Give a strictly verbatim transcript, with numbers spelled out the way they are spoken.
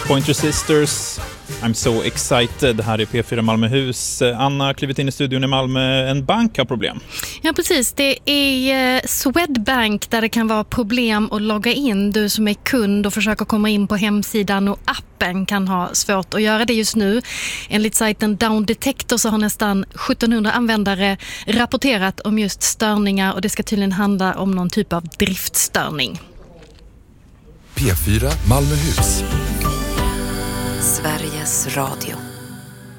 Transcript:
Pointer Sisters, I'm so excited. Här är P fyra Malmöhus. Anna har klivit in i studion i Malmö. En bank har problem. Ja, precis. Det är Swedbank där det kan vara problem att logga in. Du som är kund och försöker komma in på hemsidan och appen kan ha svårt att göra det just nu. Enligt sajten Down Detector så har nästan sjuttonhundra användare rapporterat om just störningar, och det ska tydligen handla om någon typ av driftstörning. P fyra Malmöhus. Sveriges Radio.